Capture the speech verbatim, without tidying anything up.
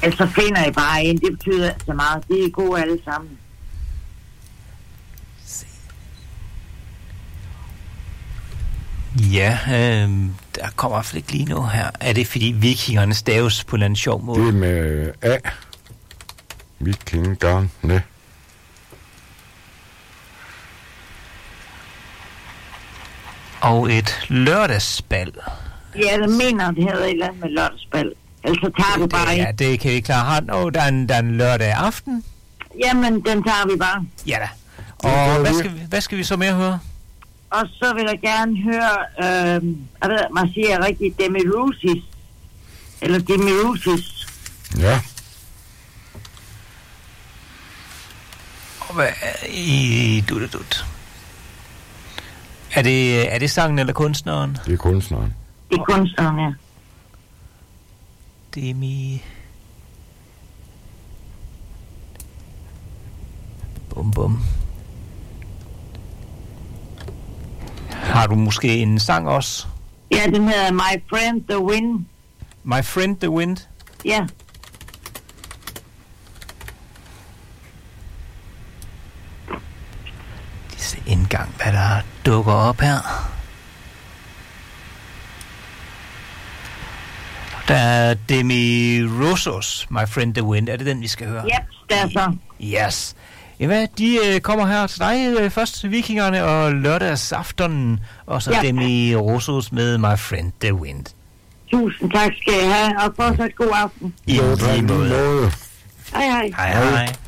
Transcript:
Altså finder I bare en, det betyder så meget. Det er gode alle sammen. Ja, øh, der kommer i hvert fald ikke lige nu her. Er det fordi vikingerne staves på en eller anden sjov måde? Det er med A. Vikingerne. Og et lørdagsbal. Ja, det mener, det hedder et eller andet med lørdagsbal. Ellers så tager det, du bare det, en. Ja, det kan vi klare. Åh, der er en, der er en lørdag aften. Jamen, den tager vi bare. Ja da. Og hvad skal, vi, hvad skal vi så mere høre? Og så vil jeg gerne høre, øh, jeg ved, man siger rigtigt, Demirusis. Eller Demirusis. Ja. Og hvad i dut dut? Er det, er det sangen eller kunstneren? Det er kunstneren. Det er kunstneren, ja. Demi... Bum bum. Har du måske en sang også? Ja, den hedder My Friend the Wind. My Friend the Wind? Ja. Disse indgang, hvad der dukker op her. Der er Demi Rosos, My Friend the Wind. Er det den, vi skal høre? Yep, det er så. Yes. Ja, de øh, kommer her til dig øh, først, vikingerne og lørdagsaften, og så ja. Demi Rosos med My Friend the Wind. Tusind tak skal I have, og fortsat god aften. I lige måde. måde. Hej hej. Hej hej.